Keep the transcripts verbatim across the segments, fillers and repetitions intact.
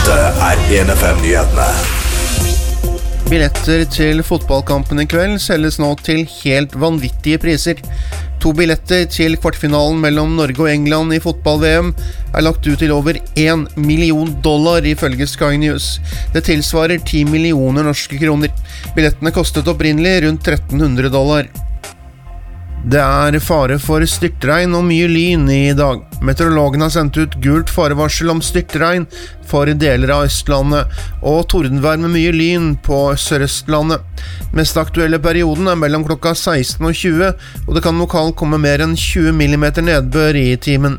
Dette er en F M-nyhetene. Billetter til fotballkampen i kveld selges nå til helt vanvittige priser. To billetter til kvartfinalen mellom Norge og England i fotball-V M er lagt ut til over en million dollar ifølge Sky News. Det tilsvarer ti millioner norske kroner. Billettene kostet opprinnelig rundt tretten hundre dollar. Det er fare for styrtregn og mye lyn i dag. Meteorologene har sendt ut gult farevarsel om styrtregn for deler av Østlandet, og tordenvær med mye lyn på Sørøstlandet. Mest aktuelle perioden er mellom klokka seksten og tjue, og det kan lokalt komme mer enn tjue millimeter nedbør i timen.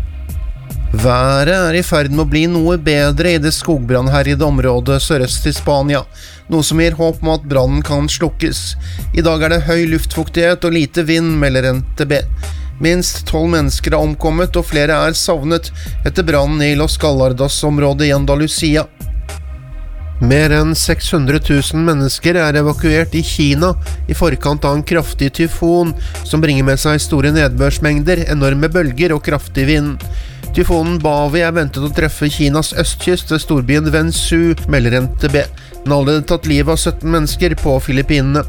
Været er i ferd med å bli noe bedre i det skogbrannherjede området sørøst i Spania, noe som gir håp om at brannen kan slukkes. I dag er det høy luftfuktighet og lite vind, melder N T B. Minst tolv mennesker har omkommet og flere er savnet etter brannen i Los Gallardos-området i Andalusia. Mer enn seks hundre tusen mennesker er evakuert i Kina i forkant av en kraftig tyfon som bringer med seg store nedbørsmengder, enorme bølger og kraftig vind. Tyfonen Bavi er ventet å treffe Kinas østkyst ved storbyen Wensu, melder N T B. Den har allerede tatt livet av sytten mennesker på Filippinene.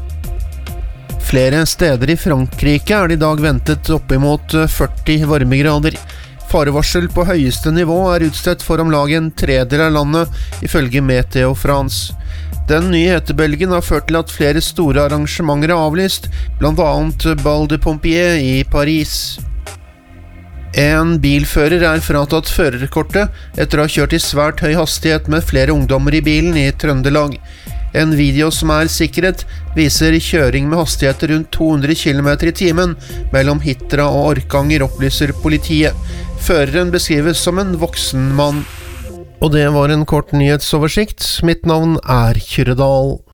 Flere steder i Frankrike er det i dag ventet oppimot førti varmegrader. Farevarsel på høyeste nivå er utstedt for om lag en tredel av landet, ifølge Meteo France. Den nye hetebølgen har ført til at flere store arrangementer er avlyst, blant annet Bal de Pompier i Paris. En bilfører er fratatt førerkortet etter å ha kjørt i svært høy hastighet med flere ungdommer i bilen i Trøndelag. En video som er sikret viser kjøring med hastigheter rundt to hundre kilometer i timen mellom Hitra og Orkanger, opplyser politiet. Føreren beskrives som en voksen mann. Og det var en kort nyhetsoversikt. Mitt navn er Kyrre Dahl.